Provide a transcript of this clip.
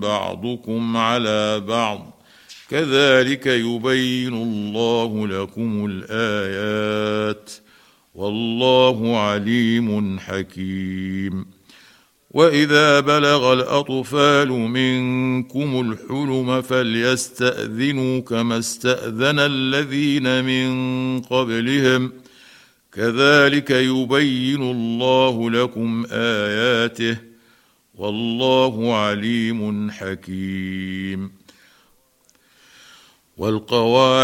بعضكم على بعض كذلك يبين الله لكم الآيات والله عليم حكيم. وإذا بلغ الأطفال منكم الحلم فليستأذنوا كما استأذن الذين من قبلهم كذلك يبين الله لكم آياته والله عليم حكيم. والقواعد